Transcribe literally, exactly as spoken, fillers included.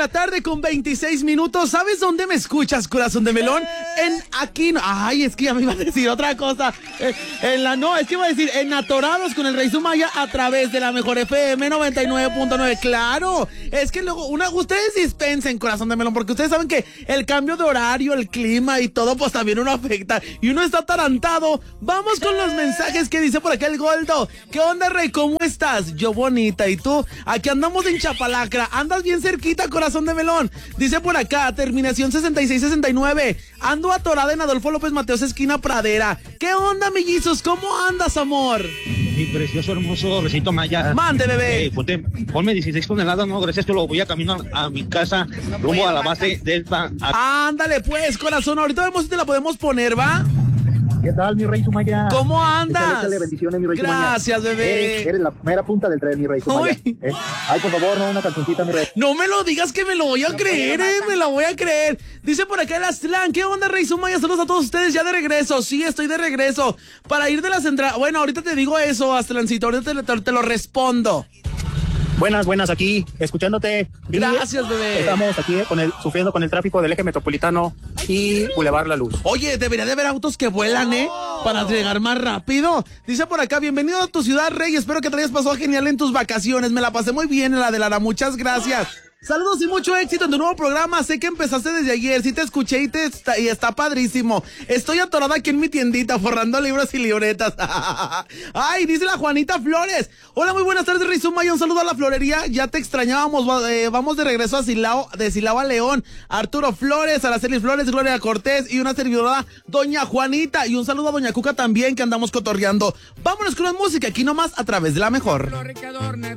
la tarde con veintiséis minutos. ¿Sabes dónde me escuchas, corazón de melón? En aquí no. Ay, es que ya me iba a decir otra cosa. Eh, en la no, es que iba a decir en Atorados con el Rey Sumaya a través de la mejor F M noventa y nueve punto nueve. Claro, es que luego una, ustedes dispensen, corazón de melón, porque ustedes saben que el cambio de horario, el clima y todo, pues también uno afecta y uno está atarantado. Vamos con los mensajes que dice por acá el Goldo. ¿Qué onda, Rey? ¿Cómo estás? Yo bonita. ¿Y tú? Aquí andamos en Chapalacra. Andas bien cerquita, corazón de melón. Dice por acá, terminación sesenta y seis sesenta y nueve. Ando atorada en Adolfo López Mateos, esquina Pradera. ¿Qué onda, mellizos? ¿Cómo andas, amor? Mi precioso, hermoso Recito Maya. Mande, bebé. Eh, ponte, ponme dieciséis toneladas, no, gracias, yo lo voy a camino a, a mi casa, rumbo a la base Delta. A... Ándale, pues, corazón. Ahorita vemos si te la podemos poner, ¿va? ¿Qué tal, mi Rey Sumaya? ¿Cómo andas? Échale, échale bendiciones, mi Rey Gracias, Sumaya. bebé. Eres, eres la mera punta del tren, mi Rey Sumaya. Uy. ¿Eh? Ay, por favor, no, una cancioncita, mi Rey. No me lo digas que me lo voy a creer, eh, me la voy a creer. Dice por acá el Aztlán, ¿qué onda, Rey Sumaya? Saludos a todos ustedes, ya de regreso. Sí, estoy de regreso. Para ir de la central. Bueno, ahorita te digo eso, Aztlancito, ahorita te, te, te lo respondo. Buenas, buenas, aquí, escuchándote. Gracias, bebé. Estamos aquí con el, sufriendo con el tráfico del eje metropolitano y Boulevard La Luz. Oye, debería de haber autos que vuelan, ¿eh? Para llegar más rápido. Dice por acá, bienvenido a tu ciudad, Rey. Espero que te hayas pasado genial en tus vacaciones. Me la pasé muy bien en la de Lara. Muchas gracias. Saludos y mucho éxito en tu nuevo programa. Sé que empezaste desde ayer. Sí te escuché y, te está, y está padrísimo. Estoy atorada aquí en mi tiendita forrando libros y libretas. Ay, dice la Juanita Flores. Hola, muy buenas tardes, Rey Sumaya. Un saludo a la florería. Ya te extrañábamos. Eh, vamos de regreso a Silao, de Silao a León. Arturo Flores, Araceli Flores, Gloria Cortés y una servidora, Doña Juanita. Y un saludo a Doña Cuca también, que andamos cotorreando. Vámonos con la música aquí nomás a través de la mejor.